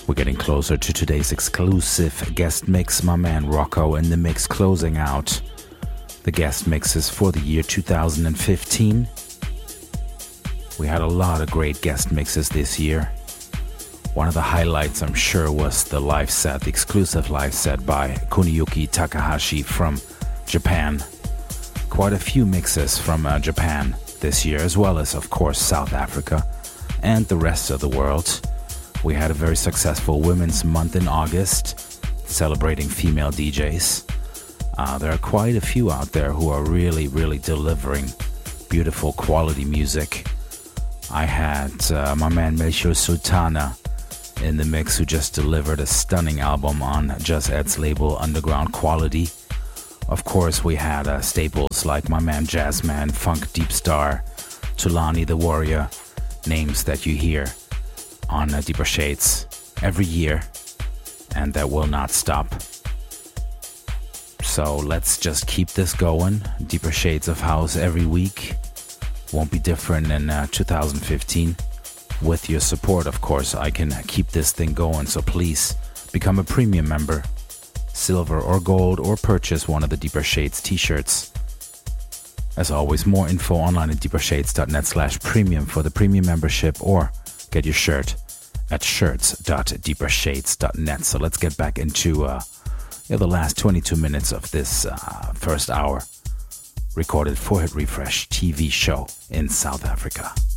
We're getting closer to today's exclusive guest mix. My man Rocco in the mix, closing out the guest mixes for the year 2015. We had a lot of great guest mixes this year. One of the highlights, I'm sure, was the live set, the exclusive live set by Kuniyuki Takahashi from Japan. Quite a few mixes from Japan this year, as well as, of course, South Africa and the rest of the world. We had a very successful Women's Month in August, celebrating female DJs. There are quite a few out there who are really, really delivering beautiful quality music. I had my man Melchior Sultana in the mix, who just delivered a stunning album on Just Ed's label Underground Quality. Of course, we had staples like my man Jazzman, Funk Deep Star, Tulani the Warrior, names that you hear on Deeper Shades every year, and that will not stop. So let's just keep this going. Deeper Shades of House every week. Won't be different in 2015. With your support, of course, I can keep this thing going, so please become a premium member, silver or gold, or purchase one of the Deeper Shades t-shirts. As always, more info online at deepershades.net/premium for the premium membership, or get your shirt at shirts.deepershades.net. So let's get back into the last 22 minutes of this first hour recorded 4-Hit Refresh TV show in South Africa.